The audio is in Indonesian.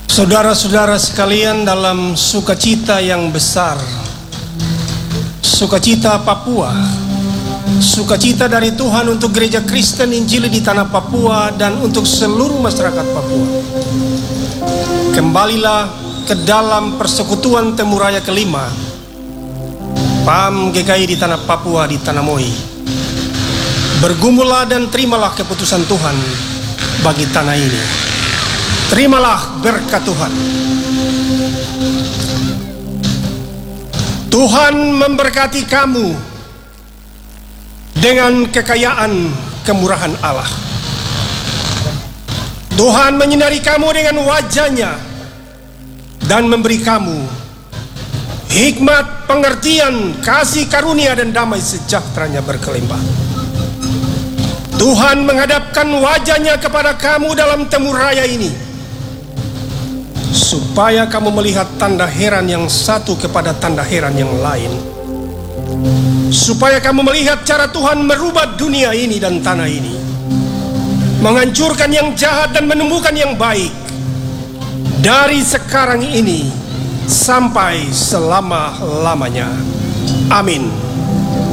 Saudara-saudara sekalian, dalam sukacita yang besar, sukacita Papua, sukacita dari Tuhan untuk gereja Kristen Injili di tanah Papua dan untuk seluruh masyarakat Papua, kembalilah ke dalam persekutuan Temuraya kelima PAM GKI di tanah Papua, di Tanah Moi. Bergumullah dan terimalah keputusan Tuhan bagi tanah ini. Terimalah berkat Tuhan. Tuhan memberkati kamu dengan kekayaan kemurahan Allah. Tuhan menyinari kamu dengan wajah-Nya dan memberi kamu hikmat, pengertian, kasih karunia dan damai sejahtera-Nya berkelimpah. Tuhan menghadapkan wajah-Nya kepada kamu dalam Temuraya ini, supaya kamu melihat tanda heran yang satu kepada tanda heran yang lain, supaya kamu melihat cara Tuhan merubah dunia ini dan tanah ini, menghancurkan yang jahat dan menemukan yang baik, dari sekarang ini sampai selama-lamanya. Amin.